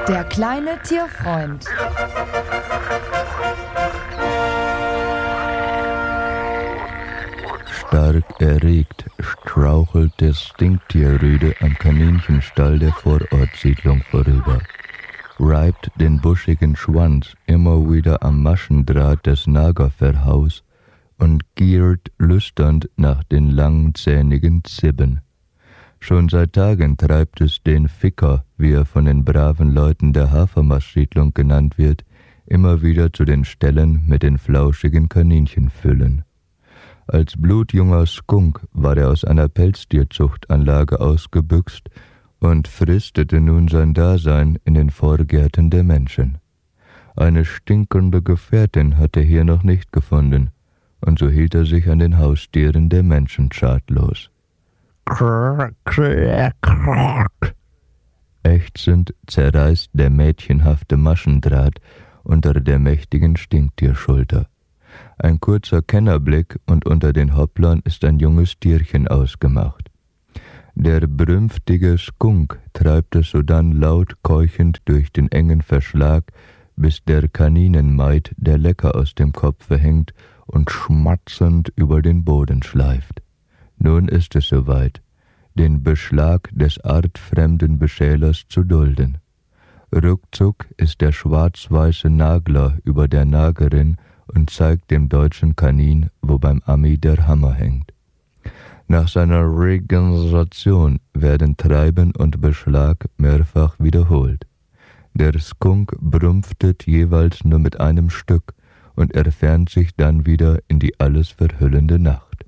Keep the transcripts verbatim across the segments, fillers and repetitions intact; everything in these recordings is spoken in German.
Der kleine Tierfreund. Stark erregt strauchelt der Stinktierrüde am Kaninchenstall der Vorortsiedlung vorüber, reibt den buschigen Schwanz immer wieder am Maschendraht des Nagerverhaus und giert lüsternd nach den langzähnigen Zibben. Schon seit Tagen treibt es den Ficker, wie er von den braven Leuten der Hafermarschsiedlung genannt wird, immer wieder zu den Ställen mit den flauschigen Kaninchenfüllen. Als blutjunger Skunk war er aus einer Pelztierzuchtanlage ausgebüxt und fristete nun sein Dasein in den Vorgärten der Menschen. Eine stinkende Gefährtin hat er hier noch nicht gefunden, und so hielt er sich an den Haustieren der Menschen schadlos. Krrrk, krrrk, krrrk. Ächzend zerreißt der mädchenhafte Maschendraht unter der mächtigen Stinktierschulter. Ein kurzer Kennerblick und unter den Hopplern ist ein junges Tierchen ausgemacht. Der brünftige Skunk treibt es sodann laut keuchend durch den engen Verschlag, bis der Kaninenmaid der Lecker aus dem Kopfe hängt und schmatzend über den Boden schleift. Nun ist es soweit, den Beschlag des artfremden Beschälers zu dulden. Ruckzuck ist der schwarz-weiße Nagler über der Nagerin und zeigt dem deutschen Kanin, wo beim Ami der Hammer hängt. Nach seiner Regeneration werden Treiben und Beschlag mehrfach wiederholt. Der Skunk brumpftet jeweils nur mit einem Stück und entfernt sich dann wieder in die alles verhüllende Nacht.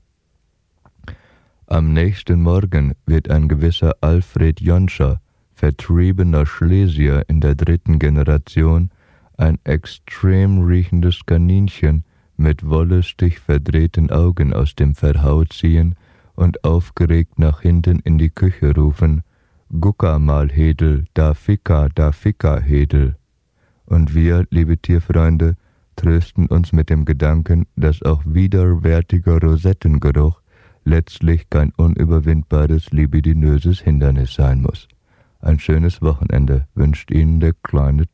Am nächsten Morgen wird ein gewisser Alfred Jonscher, vertriebener Schlesier in der dritten Generation, ein extrem riechendes Kaninchen mit wollüstig verdrehten Augen aus dem Verhau ziehen und aufgeregt nach hinten in die Küche rufen: »Gucka mal, Hedel, da Ficka, da Ficka, Hedel.« Und wir, liebe Tierfreunde, trösten uns mit dem Gedanken, dass auch widerwärtiger Rosettengeruch letztlich kein unüberwindbares libidinöses Hindernis sein muss. Ein schönes Wochenende wünscht Ihnen der kleine